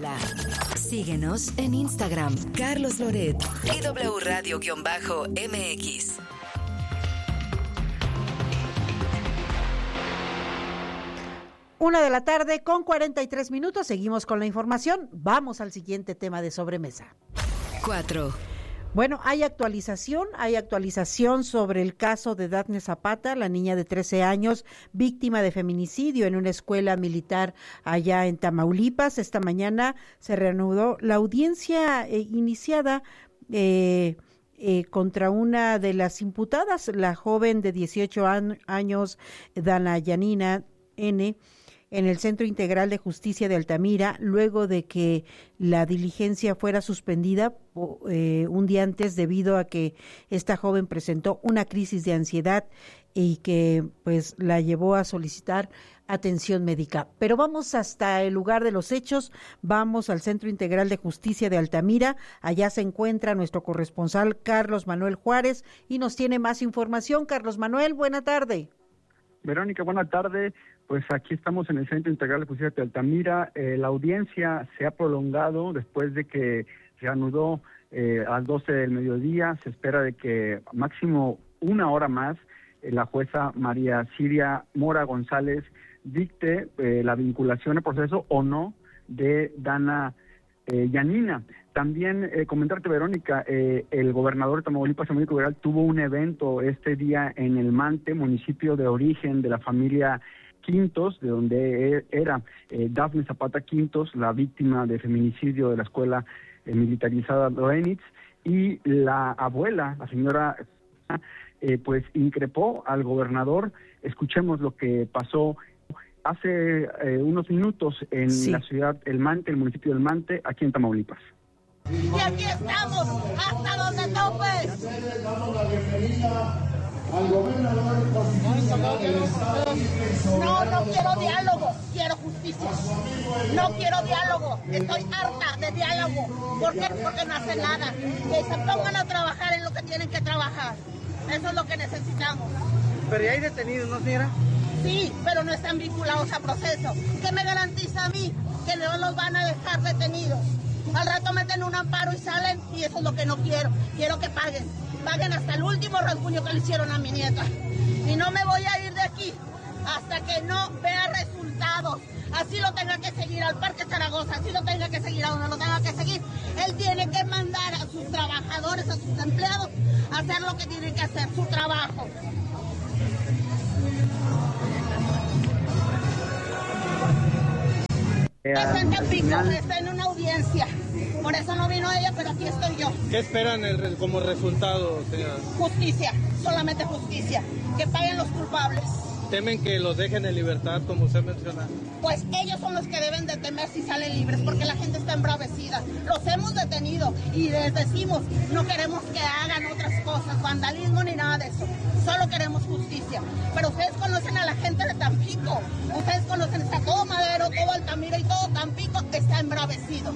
Puebla. Síguenos en Instagram, Carlos Loret y W Radio-MX. Una de la tarde con 43 minutos. Seguimos con la información. Vamos al siguiente tema de sobremesa. 4. Bueno, hay actualización sobre el caso de Dafne Zapata, la niña de 13 años, víctima de feminicidio en una escuela militar allá en Tamaulipas. Esta mañana se reanudó la audiencia iniciada contra una de las imputadas, la joven de 18 años, Dana Yanina N., en el Centro Integral de Justicia de Altamira, luego de que la diligencia fuera suspendida un día antes debido a que esta joven presentó una crisis de ansiedad y que pues la llevó a solicitar atención médica. Pero vamos hasta el lugar de los hechos, vamos al Centro Integral de Justicia de Altamira. Allá se encuentra nuestro corresponsal Carlos Manuel Juárez y nos tiene más información. Carlos Manuel, buena tarde. Verónica, buena tarde. Pues aquí estamos en el Centro Integral de Justicia de Altamira. La audiencia se ha prolongado después de que se anudó a las 12 del mediodía. Se espera de que máximo una hora más la jueza María Siria Mora González dicte la vinculación al proceso o no de Dana Yanina. También comentarte, Verónica, el gobernador de Tamaulipas, Américo Villarreal, tuvo un evento este día en El Mante, municipio de origen de la familia Quintos, de donde era Dafne Zapata Quintos, la víctima de feminicidio de la escuela militarizada Loenitz, y la abuela, la señora, pues increpó al gobernador. Escuchemos lo que pasó hace unos minutos en la ciudad El Mante, el municipio del Mante, aquí en Tamaulipas. Y aquí estamos, hasta donde topes. Le damos la bienvenida al gobernador constitucional del Estado. No quiero diálogo, quiero justicia. No quiero diálogo, estoy harta de diálogo. ¿Por qué? Porque no hace nada. Que se pongan a trabajar en lo que tienen que trabajar. Eso es lo que necesitamos. Pero ya hay detenidos, ¿no, señora? Sí, pero no están vinculados a proceso. ¿Qué me garantiza a mí? Que no los van a dejar detenidos. Al rato meten un amparo y salen, y eso es lo que no quiero. Quiero que paguen hasta el último rasguño que le hicieron a mi nieta. Y no me voy a ir de aquí hasta que no vea resultados. Así lo tenga que seguir al Parque Zaragoza, así lo tenga que seguir a donde lo tenga que seguir. Él tiene que mandar a sus trabajadores, a sus empleados, a hacer lo que tienen que hacer, su trabajo. Está en Tampico, está en una audiencia. Por eso no vino ella, pero aquí estoy yo. ¿Qué esperan como resultado, señora? Justicia, solamente justicia. Que paguen los culpables. ¿Temen que los dejen en libertad, como usted menciona? Pues ellos son los que deben de temer si salen libres, porque la gente está embravecida. Los hemos detenido y les decimos, no queremos que hagan otras cosas, vandalismo ni nada de eso. Solo queremos justicia. Pero ustedes conocen a la gente de Tampico. Ustedes conocen, está todo Madero, todo Altamira y todo Tampico está embravecido.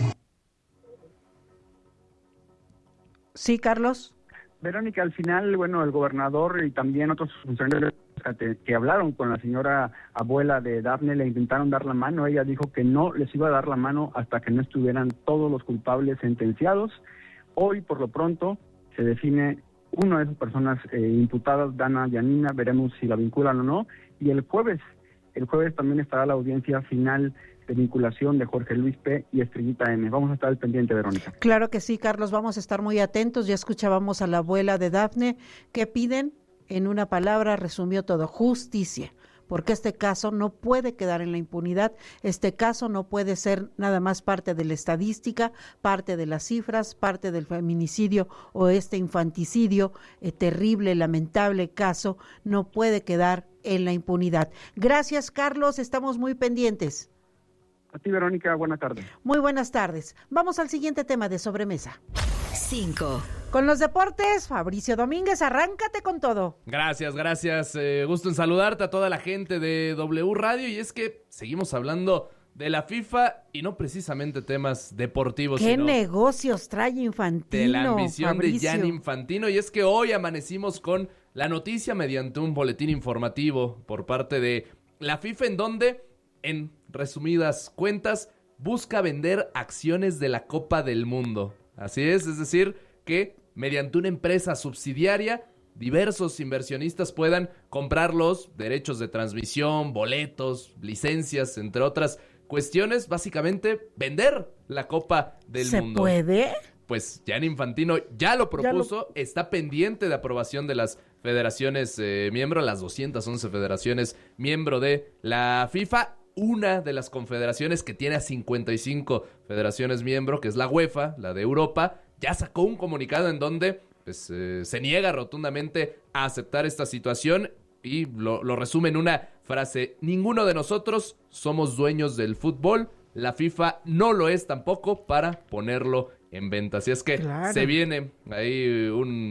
Sí, Carlos. Verónica, al final, bueno, el gobernador y también otros funcionarios que hablaron con la señora abuela de Dafne le intentaron dar la mano. Ella dijo que no les iba a dar la mano hasta que no estuvieran todos los culpables sentenciados. Hoy, por lo pronto, se define una de esas personas imputadas, Dana Yanina, veremos si la vinculan o no. Y el jueves también estará la audiencia final de vinculación de Jorge Luis P. y Estrellita M. Vamos a estar al pendiente, Verónica. Claro que sí, Carlos, vamos a estar muy atentos. Ya escuchábamos a la abuela de Dafne. ¿Qué piden? En una palabra resumió todo: justicia. Porque este caso no puede quedar en la impunidad, este caso no puede ser nada más parte de la estadística, parte de las cifras, parte del feminicidio o este infanticidio, terrible, lamentable caso, no puede quedar en la impunidad. Gracias, Carlos, estamos muy pendientes. A ti, Verónica, buenas tardes. Muy buenas tardes. Vamos al siguiente tema de sobremesa. 5. Con los deportes, Fabricio Domínguez, arráncate con todo. Gracias. Gusto en saludarte a toda la gente de W Radio. Y es que seguimos hablando de la FIFA y no precisamente temas deportivos. ¿Qué sino negocios trae Infantino, de la ambición Fabricio? de Gianni Infantino. Y es que hoy amanecimos con la noticia mediante un boletín informativo por parte de la FIFA, en donde, en resumidas cuentas, busca vender acciones de la Copa del Mundo. Así es decir, que mediante una empresa subsidiaria, diversos inversionistas puedan comprar los derechos de transmisión, boletos, licencias, entre otras cuestiones, básicamente vender la Copa del Mundo. ¿Se puede? Pues Gianni Infantino ya lo propuso, está pendiente de aprobación de las federaciones miembro, las 211 federaciones miembro de la FIFA. Una de las confederaciones que tiene a 55 federaciones miembro, que es la UEFA, la de Europa, ya sacó un comunicado en donde pues, se niega rotundamente a aceptar esta situación y lo resume en una frase: ninguno de nosotros somos dueños del fútbol, la FIFA no lo es tampoco para ponerlo en venta. Así es que claro, se viene ahí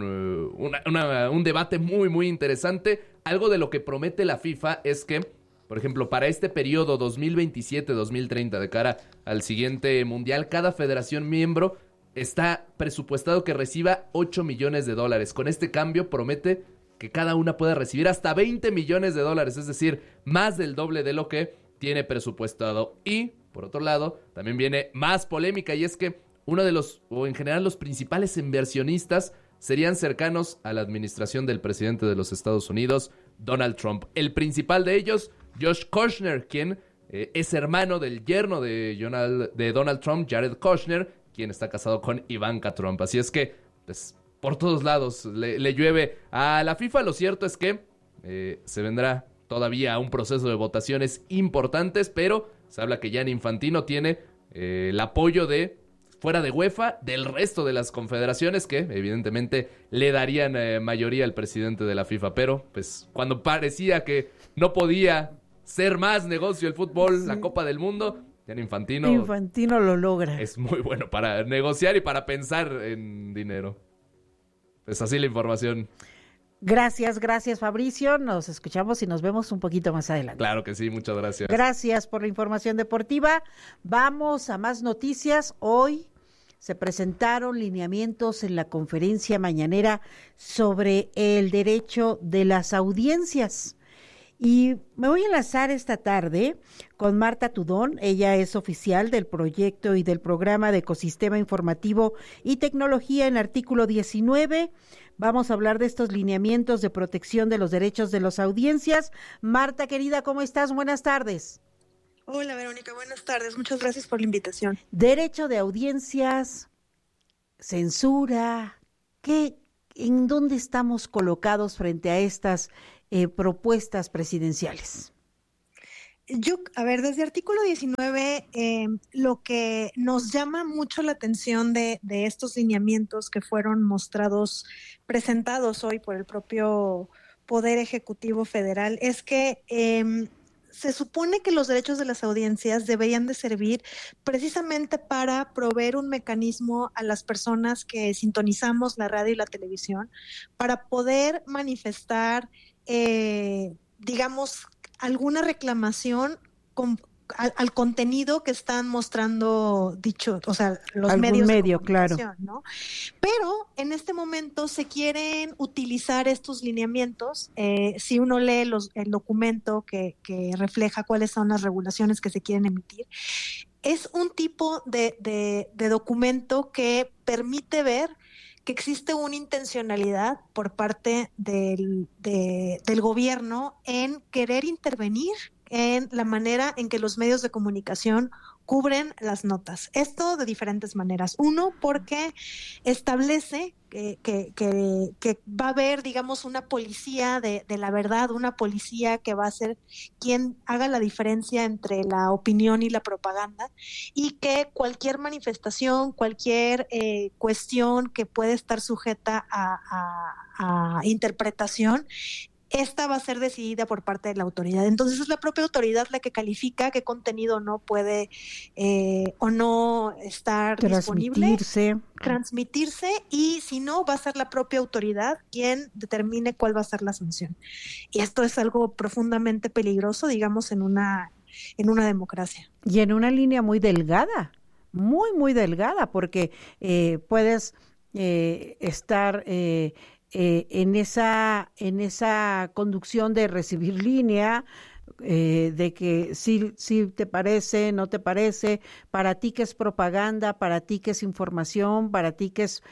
un debate muy, muy interesante. Algo de lo que promete la FIFA es que, por ejemplo, para este periodo 2027-2030, de cara al siguiente mundial, cada federación miembro está presupuestado que reciba $8 millones. Con este cambio promete que cada una pueda recibir hasta $20 millones, es decir, más del doble de lo que tiene presupuestado. Y, por otro lado, también viene más polémica, y es que uno de los, o en general los principales inversionistas, serían cercanos a la administración del presidente de los Estados Unidos, Donald Trump. El principal de ellos, Josh Kushner, quien es hermano del yerno de Donald Trump, Jared Kushner, quien está casado con Ivanka Trump. Así es que, pues, por todos lados le llueve a la FIFA. Lo cierto es que se vendrá todavía un proceso de votaciones importantes, pero se habla que Gianni Infantino tiene el apoyo de, fuera de UEFA, del resto de las confederaciones que evidentemente le darían mayoría al presidente de la FIFA. Pero pues cuando parecía que no podía ser más negocio el fútbol, sí, la Copa del Mundo, Gianni Infantino lo logra. Es muy bueno para negociar y para pensar en dinero. Pues así la información. Gracias Fabricio, nos escuchamos y nos vemos un poquito más adelante. Claro que sí, muchas gracias. Gracias por la información deportiva. Vamos a más noticias. Hoy se presentaron lineamientos en la conferencia mañanera sobre el derecho de las audiencias. Y me voy a enlazar esta tarde con Marta Tudón. Ella es oficial del proyecto y del programa de Ecosistema Informativo y Tecnología en Artículo 19. Vamos a hablar de estos lineamientos de protección de los derechos de las audiencias. Marta, querida, ¿cómo estás? Buenas tardes. Hola, Verónica, buenas tardes. Muchas gracias por la invitación. Derecho de audiencias, censura, ¿en dónde estamos colocados frente a estas propuestas presidenciales? Desde artículo 19, lo que nos llama mucho la atención de estos lineamientos que fueron presentados hoy por el propio Poder Ejecutivo Federal, es que se supone que los derechos de las audiencias deberían de servir precisamente para proveer un mecanismo a las personas que sintonizamos la radio y la televisión para poder manifestar, alguna reclamación al contenido que están mostrando los medios de comunicación, claro, ¿no? Pero en este momento se quieren utilizar estos lineamientos. Si uno lee el documento que refleja cuáles son las regulaciones que se quieren emitir, es un tipo de documento que permite ver que existe una intencionalidad por parte del gobierno en querer intervenir en la manera en que los medios de comunicación cubren las notas. Esto de diferentes maneras. Uno, porque establece que va a haber, una policía de la verdad, una policía que va a ser quien haga la diferencia entre la opinión y la propaganda, y que cualquier manifestación, cualquier cuestión que puede estar sujeta a interpretación, esta va a ser decidida por parte de la autoridad. Entonces es la propia autoridad la que califica qué contenido no puede o no estar transmitirse, y si no, va a ser la propia autoridad quien determine cuál va a ser la sanción. Y esto es algo profundamente peligroso, en una democracia. Y en una línea muy delgada, muy, muy delgada, porque puedes estar en esa conducción de recibir línea, de que si te parece, no te parece, para ti que es propaganda, para ti que es información, para ti que es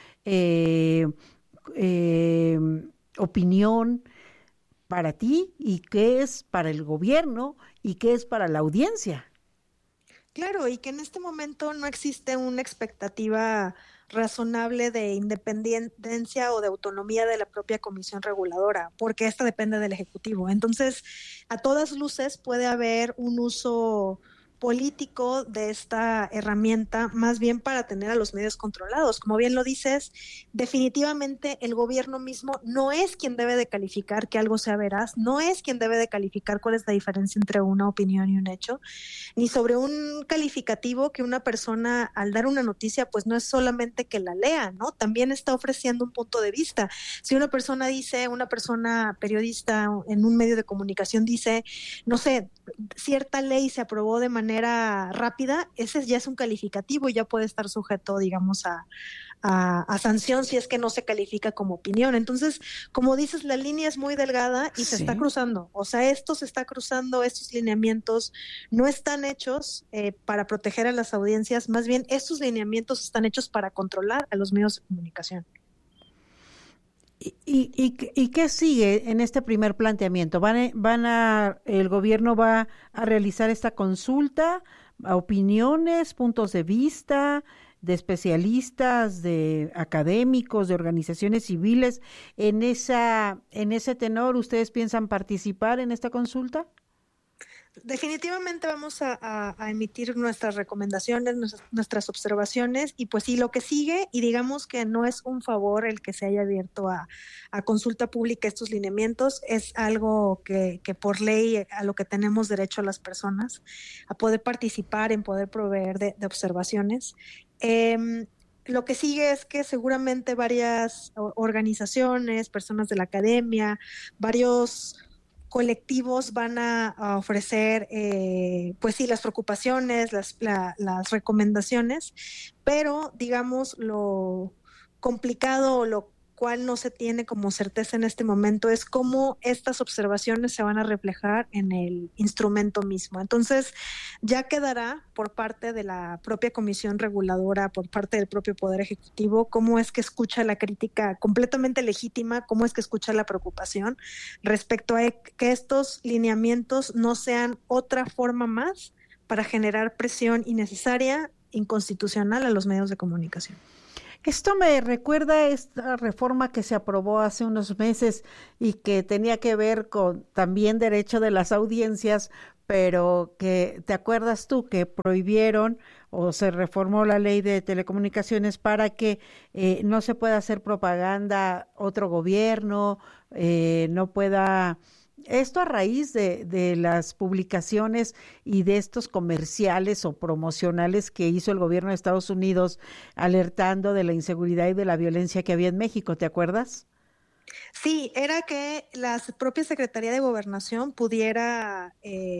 opinión, para ti, y qué es para el gobierno y qué es para la audiencia. Claro, y que en este momento no existe una expectativa razonable de independencia o de autonomía de la propia comisión reguladora, porque esta depende del Ejecutivo. Entonces, a todas luces puede haber un uso político de esta herramienta, más bien para tener a los medios controlados. Como bien lo dices, definitivamente el gobierno mismo no es quien debe de calificar que algo sea veraz, no es quien debe de calificar cuál es la diferencia entre una opinión y un hecho, ni sobre un calificativo que una persona al dar una noticia, pues no es solamente que la lea, ¿no? También está ofreciendo un punto de vista. Si una persona dice, una persona periodista en un medio de comunicación dice, no sé, cierta ley se aprobó de manera rápida, ese ya es un calificativo y ya puede estar sujeto, digamos, a sanción si es que no se califica como opinión. Entonces, como dices, la línea es muy delgada y se está cruzando. O sea, esto se está cruzando, estos lineamientos no están hechos para proteger a las audiencias, más bien estos lineamientos están hechos para controlar a los medios de comunicación. ¿Y qué sigue en este primer planteamiento? ¿El gobierno va a realizar esta consulta a opiniones, puntos de vista de especialistas, de académicos, de organizaciones civiles? En ese tenor, ¿ustedes piensan participar en esta consulta? Definitivamente vamos a emitir nuestras recomendaciones, nuestras observaciones, y pues sí, lo que sigue, y digamos que no es un favor el que se haya abierto a consulta pública estos lineamientos, es algo que por ley a lo que tenemos derecho a las personas, a poder participar, en poder proveer de observaciones. Lo que sigue es que seguramente varias organizaciones, personas de la academia, varios colectivos van a ofrecer, pues sí, las preocupaciones, las recomendaciones, pero digamos lo complicado o lo cual no se tiene como certeza en este momento es cómo estas observaciones se van a reflejar en el instrumento mismo. Entonces, ya quedará por parte de la propia comisión reguladora, por parte del propio Poder Ejecutivo, cómo es que escucha la crítica completamente legítima, cómo es que escucha la preocupación respecto a que estos lineamientos no sean otra forma más para generar presión innecesaria, inconstitucional a los medios de comunicación. Esto me recuerda a esta reforma que se aprobó hace unos meses y que tenía que ver con también derecho de las audiencias, pero que, ¿te acuerdas tú que prohibieron o se reformó la ley de telecomunicaciones para que no se pueda hacer propaganda otro gobierno, no pueda... Esto a raíz de las publicaciones y de estos comerciales o promocionales que hizo el gobierno de Estados Unidos alertando de la inseguridad y de la violencia que había en México, ¿te acuerdas? Sí, era que la propia Secretaría de Gobernación pudiera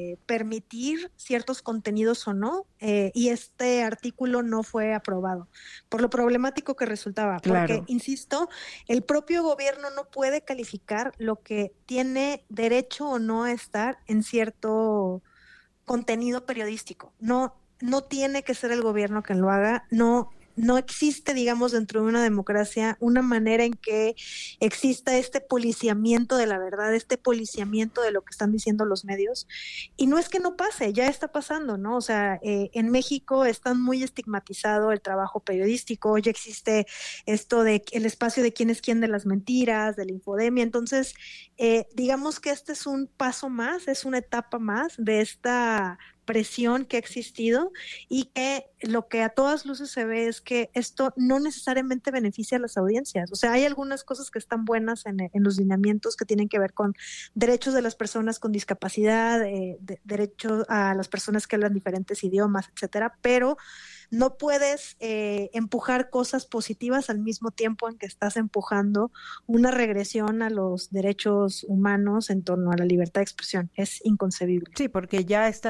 permitir ciertos contenidos o no, y este artículo no fue aprobado, por lo problemático que resultaba, claro. Porque, insisto, el propio gobierno no puede calificar lo que tiene derecho o no a estar en cierto contenido periodístico. No tiene que ser el gobierno quien lo haga, no existe, digamos, dentro de una democracia una manera en que exista este policiamiento de la verdad, este policiamiento de lo que están diciendo los medios. Y no es que no pase, ya está pasando, ¿no? O sea, en México está muy estigmatizado el trabajo periodístico, ya existe esto de el espacio de quién es quién de las mentiras, de la infodemia. Entonces, digamos que este es un paso más, es una etapa más de esta presión que ha existido y que lo que a todas luces se ve es que esto no necesariamente beneficia a las audiencias. O sea, hay algunas cosas que están buenas en los lineamientos que tienen que ver con derechos de las personas con discapacidad, derechos a las personas que hablan diferentes idiomas, etcétera, pero no puedes empujar cosas positivas al mismo tiempo en que estás empujando una regresión a los derechos humanos en torno a la libertad de expresión. Es inconcebible. Sí, porque ya estás en ese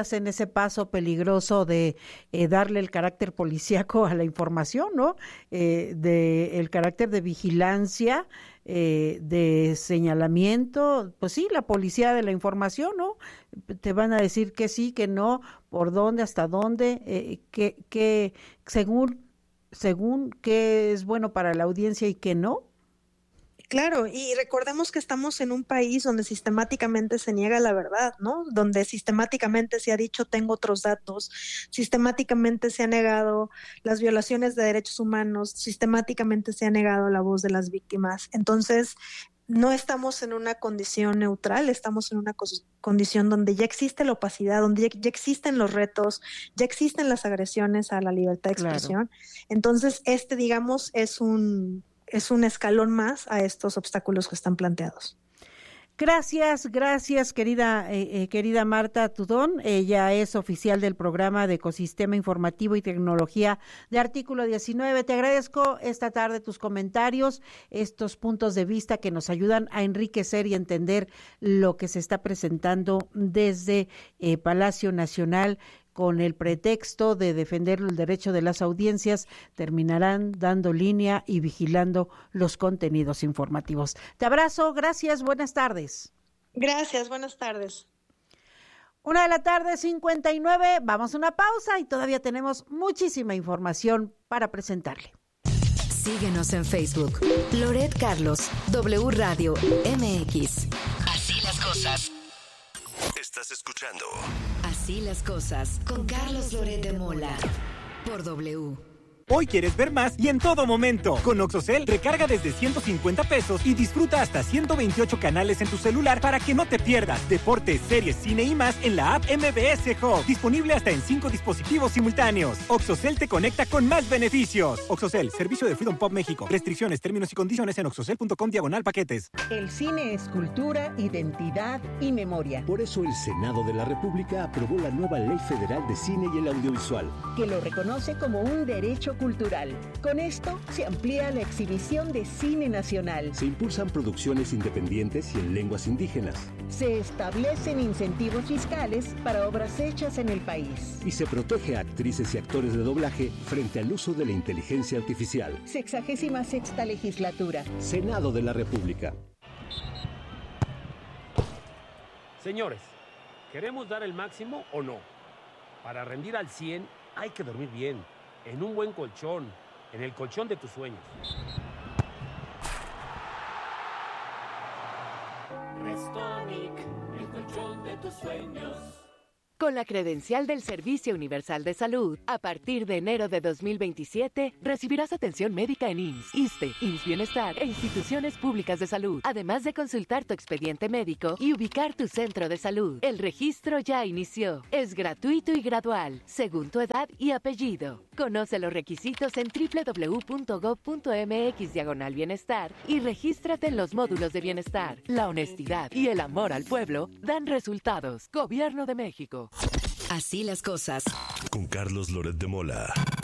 ese paso peligroso de darle el carácter policíaco a la información, ¿no? De el carácter de vigilancia, de señalamiento, pues sí, la policía de la información, ¿no? Te van a decir que sí, que no, por dónde, hasta dónde, que según qué es bueno para la audiencia y qué no. Claro, y recordemos que estamos en un país donde sistemáticamente se niega la verdad, ¿no? Donde sistemáticamente se ha dicho tengo otros datos, sistemáticamente se ha negado las violaciones de derechos humanos, sistemáticamente se ha negado la voz de las víctimas. Entonces, no estamos en una condición neutral, estamos en una condición donde ya existe la opacidad, donde ya existen los retos, ya existen las agresiones a la libertad de expresión. Claro. Entonces, digamos, es un escalón más a estos obstáculos que están planteados. Gracias, querida Marta Tudón. Ella es oficial del programa de Ecosistema Informativo y Tecnología de Artículo 19. Te agradezco esta tarde tus comentarios, estos puntos de vista que nos ayudan a enriquecer y entender lo que se está presentando desde Palacio Nacional. Con el pretexto de defender el derecho de las audiencias, terminarán dando línea y vigilando los contenidos informativos. Te abrazo, gracias, buenas tardes. Gracias, buenas tardes. 1:59 p.m, vamos a una pausa y todavía tenemos muchísima información para presentarle. Síguenos en Facebook, Loret Carlos, W Radio MX. Así las cosas. Estás escuchando Así las cosas con Carlos Loret de Mola por W. Hoy quieres ver más y en todo momento. Con Oxocel, recarga desde 150 pesos y disfruta hasta 128 canales en tu celular para que no te pierdas deportes, series, cine y más en la app MBS Hub. Disponible hasta en 5 dispositivos simultáneos. Oxocel te conecta con más beneficios. Oxocel, servicio de Freedom Pop México. Restricciones, términos y condiciones en oxocel.com/paquetes. El cine es cultura, identidad y memoria. Por eso el Senado de la República aprobó la nueva Ley Federal de Cine y el Audiovisual, que lo reconoce como un derecho cultural. Con esto se amplía la exhibición de cine nacional. Se impulsan producciones independientes y en lenguas indígenas. Se establecen incentivos fiscales para obras hechas en el país. Y se protege a actrices y actores de doblaje frente al uso de la inteligencia artificial. 66ª legislatura. Senado de la República. Señores, ¿queremos dar el máximo o no? Para rendir al 100 hay que dormir bien. En un buen colchón, en el colchón de tus sueños. Restonic, el colchón de tus sueños. Con la credencial del Servicio Universal de Salud, a partir de enero de 2027, recibirás atención médica en IMSS, ISSSTE, IMSS Bienestar e instituciones públicas de salud, además de consultar tu expediente médico y ubicar tu centro de salud. El registro ya inició. Es gratuito y gradual, según tu edad y apellido. Conoce los requisitos en www.gov.mx/bienestar y regístrate en los módulos de bienestar. La honestidad y el amor al pueblo dan resultados. Gobierno de México. Así las cosas. Con Carlos Loret de Mola.